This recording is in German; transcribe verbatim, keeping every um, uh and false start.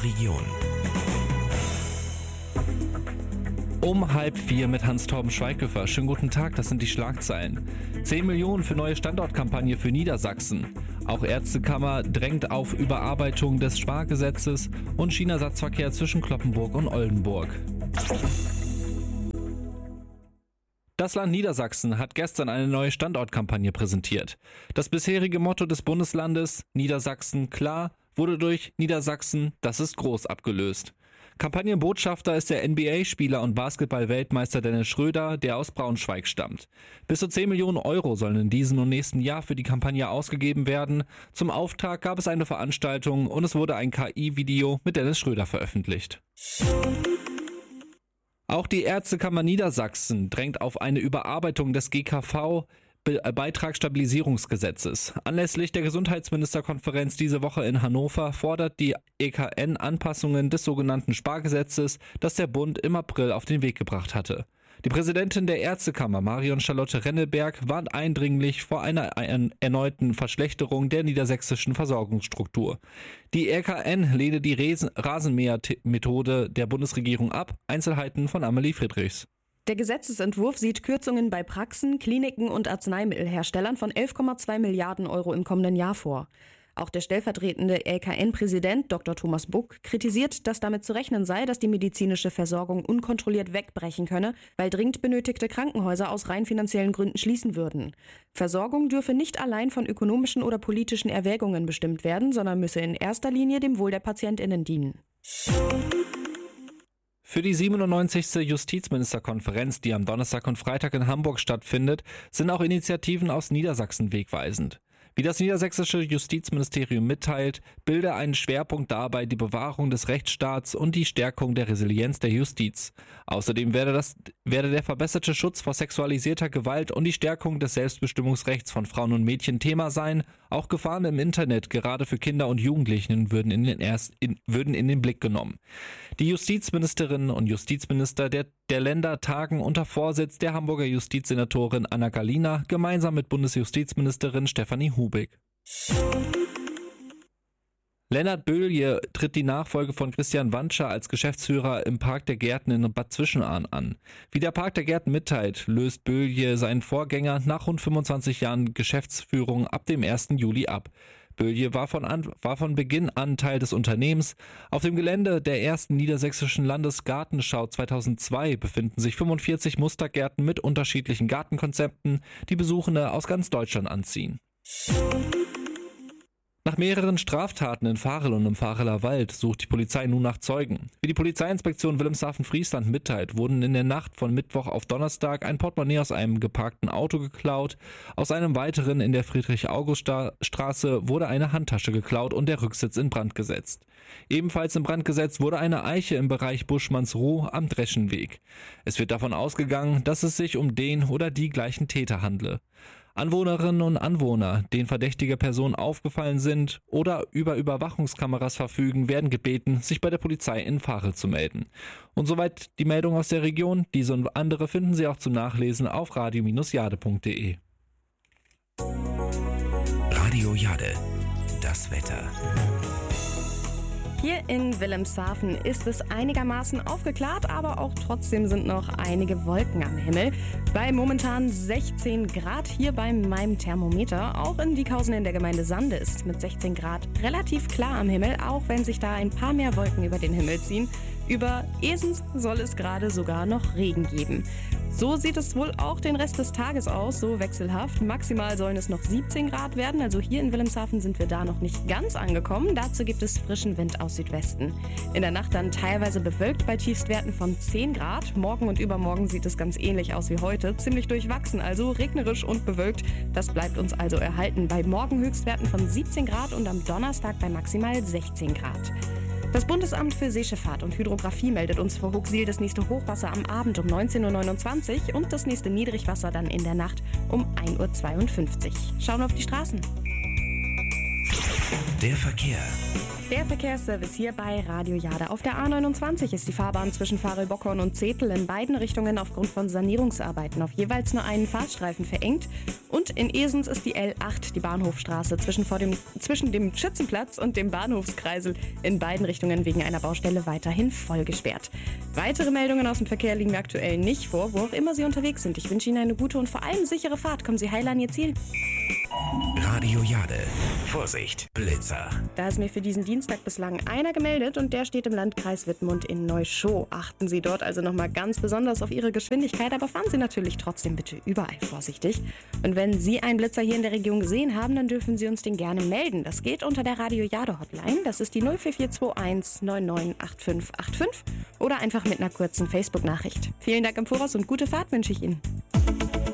Ihrer Region. Um halb vier mit Hans-Torben Schweighöfer. Schönen guten Tag, das sind die Schlagzeilen. zehn Millionen für neue Standortkampagne für Niedersachsen. Auch Ärztekammer drängt auf Überarbeitung des Spargesetzes und Schienenersatzverkehr zwischen Cloppenburg und Oldenburg. Das Land Niedersachsen hat gestern eine neue Standortkampagne präsentiert. Das bisherige Motto des Bundeslandes Niedersachsen klar wurde durch Niedersachsen, das ist groß abgelöst. Kampagnenbotschafter ist der N B A-Spieler und Basketball-Weltmeister Dennis Schröder, der aus Braunschweig stammt. Bis zu zehn Millionen Euro sollen in diesem und nächsten Jahr für die Kampagne ausgegeben werden. Zum Auftrag gab es eine Veranstaltung und es wurde ein K I-Video mit Dennis Schröder veröffentlicht. Auch die Ärztekammer Niedersachsen drängt auf eine Überarbeitung des G K V Beitragsstabilisierungsgesetzes. Anlässlich der Gesundheitsministerkonferenz diese Woche in Hannover fordert die E K N Anpassungen des sogenannten Spargesetzes, das der Bund im April auf den Weg gebracht hatte. Die Präsidentin der Ärztekammer, Marion Charlotte Rennelberg, warnt eindringlich vor einer erneuten Verschlechterung der niedersächsischen Versorgungsstruktur. Die E K N lehne die Rasenmäher-Methode der Bundesregierung ab. Einzelheiten von Amelie Friedrichs. Der Gesetzesentwurf sieht Kürzungen bei Praxen, Kliniken und Arzneimittelherstellern von elf Komma zwei Milliarden Euro im kommenden Jahr vor. Auch der stellvertretende E K N-Präsident Doktor Thomas Buck kritisiert, dass damit zu rechnen sei, dass die medizinische Versorgung unkontrolliert wegbrechen könne, weil dringend benötigte Krankenhäuser aus rein finanziellen Gründen schließen würden. Versorgung dürfe nicht allein von ökonomischen oder politischen Erwägungen bestimmt werden, sondern müsse in erster Linie dem Wohl der PatientInnen dienen. Für die siebenundneunzigste Justizministerkonferenz, die am Donnerstag und Freitag in Hamburg stattfindet, sind auch Initiativen aus Niedersachsen wegweisend. Wie das niedersächsische Justizministerium mitteilt, bilde einen Schwerpunkt dabei die Bewahrung des Rechtsstaats und die Stärkung der Resilienz der Justiz. Außerdem werde, das, werde der verbesserte Schutz vor sexualisierter Gewalt und die Stärkung des Selbstbestimmungsrechts von Frauen und Mädchen Thema sein. Auch Gefahren im Internet, gerade für Kinder und Jugendlichen, würden in den, erst, in, würden in den Blick genommen. Die Justizministerinnen und Justizminister der, der Länder tagen unter Vorsitz der Hamburger Justizsenatorin Anna Gallina gemeinsam mit Bundesjustizministerin Stefanie Hubig. Lennart Böhlje tritt die Nachfolge von Christian Wandscher als Geschäftsführer im Park der Gärten in Bad Zwischenahn an. Wie der Park der Gärten mitteilt, löst Böhlje seinen Vorgänger nach rund fünfundzwanzig Jahren Geschäftsführung ab dem ersten Juli ab. Böhlje war von, an, war von Beginn an Teil des Unternehmens. Auf dem Gelände der ersten niedersächsischen Landesgartenschau zweitausendzwei befinden sich fünfundvierzig Mustergärten mit unterschiedlichen Gartenkonzepten, die Besuchende aus ganz Deutschland anziehen. Nach mehreren Straftaten in Varel und im Vareler Wald sucht die Polizei nun nach Zeugen. Wie die Polizeiinspektion Wilhelmshaven-Friesland mitteilt, wurden in der Nacht von Mittwoch auf Donnerstag ein Portemonnaie aus einem geparkten Auto geklaut. Aus einem weiteren in der Friedrich-August-Straße wurde eine Handtasche geklaut und der Rücksitz in Brand gesetzt. Ebenfalls in Brand gesetzt wurde eine Eiche im Bereich Buschmannsruh am Dreschenweg. Es wird davon ausgegangen, dass es sich um den oder die gleichen Täter handle. Anwohnerinnen und Anwohner, denen verdächtige Personen aufgefallen sind oder über Überwachungskameras verfügen, werden gebeten, sich bei der Polizei in Varel zu melden. Und soweit die Meldung aus der Region. Diese und andere finden Sie auch zum Nachlesen auf radio Bindestrich jade punkt de. Radio Jade, das Wetter. Hier in Wilhelmshaven ist es einigermaßen aufgeklärt, aber auch trotzdem sind noch einige Wolken am Himmel. Bei momentan sechzehn Grad hier bei meinem Thermometer. Auch in Diekhausen in der Gemeinde Sande ist mit sechzehn Grad relativ klar am Himmel, auch wenn sich da ein paar mehr Wolken über den Himmel ziehen. Über Esens soll es gerade sogar noch Regen geben. So sieht es wohl auch den Rest des Tages aus, so wechselhaft. Maximal sollen es noch siebzehn Grad werden, also hier in Wilhelmshaven sind wir da noch nicht ganz angekommen. Dazu gibt es frischen Wind aus Südwesten. In der Nacht dann teilweise bewölkt bei Tiefstwerten von zehn Grad. Morgen und übermorgen sieht es ganz ähnlich aus wie heute, ziemlich durchwachsen, also regnerisch und bewölkt. Das bleibt uns also erhalten bei morgen Höchstwerten von siebzehn Grad und am Donnerstag bei maximal sechzehn Grad. Das Bundesamt für Seeschifffahrt und Hydrographie meldet uns vor Huxil das nächste Hochwasser am Abend um neunzehn Uhr neunundzwanzig und das nächste Niedrigwasser dann in der Nacht um ein Uhr zweiundfünfzig. Schauen wir auf die Straßen. Der Verkehr. Der Verkehrsservice hier bei Radio Jade. Auf der A neunundzwanzig ist die Fahrbahn zwischen Farel-Bockhorn und Zetel in beiden Richtungen aufgrund von Sanierungsarbeiten auf jeweils nur einen Fahrstreifen verengt. Und in Esens ist die L acht, die Bahnhofstraße, zwischen, vor dem, zwischen dem Schützenplatz und dem Bahnhofskreisel in beiden Richtungen wegen einer Baustelle weiterhin voll gesperrt. Weitere Meldungen aus dem Verkehr liegen mir aktuell nicht vor, wo auch immer Sie unterwegs sind. Ich wünsche Ihnen eine gute und vor allem sichere Fahrt. Kommen Sie heil an Ihr Ziel. Radio Jade. Vorsicht, Blitzer. Da ist mir für diesen Dienstag bislang einer gemeldet und der steht im Landkreis Wittmund in Neuschow. Achten Sie dort also nochmal ganz besonders auf Ihre Geschwindigkeit, aber fahren Sie natürlich trotzdem bitte überall vorsichtig. Und wenn Sie einen Blitzer hier in der Region gesehen haben, dann dürfen Sie uns den gerne melden. Das geht unter der Radio Jade Hotline. Das ist die null vier vier zwei eins neun neun acht fünf acht fünf oder einfach mit einer kurzen Facebook-Nachricht. Vielen Dank im Voraus und gute Fahrt wünsche ich Ihnen.